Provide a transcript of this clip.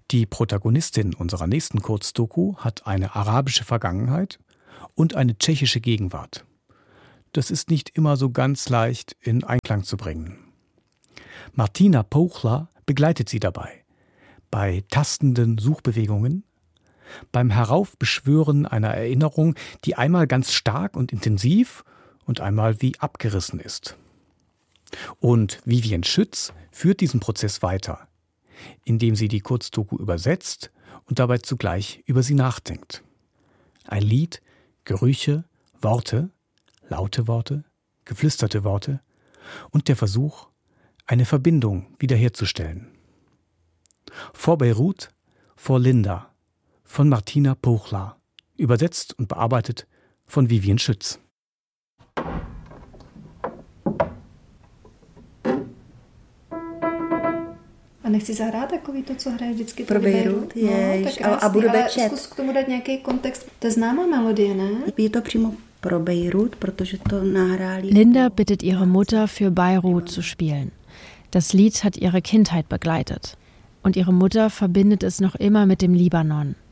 Die Protagonistin unserer nächsten Kurzdoku hat eine arabische Vergangenheit und eine tschechische Gegenwart. Das ist nicht immer so ganz leicht in Einklang zu bringen. Martina Pouchler begleitet sie dabei. Bei tastenden Suchbewegungen, beim Heraufbeschwören einer Erinnerung, die einmal ganz stark und intensiv und einmal wie abgerissen ist. Und Vivian Schütz führt diesen Prozess weiter, indem sie die Kurzdoku übersetzt und dabei zugleich über sie nachdenkt. Ein Lied, Gerüche, Worte, laute Worte, geflüsterte Worte und der Versuch, eine Verbindung wiederherzustellen. Vor Beirut, vor Linda von Martina Pouchler, übersetzt und bearbeitet von Vivian Schütz. A nechci zahrát takový to, co hraje vždycky pro Beirut? Jež, a budu bečet. Zkus k tomu dát nějaký kontext. To je známá melodie, ne? Je to přímo pro Beirut, protože to nahráli. Linda bittet ihre Mutter, für Beirut zu spielen. Das Lied hat ihre Kindheit begleitet. Und ihre Mutter verbindet es noch immer mit dem Libanon.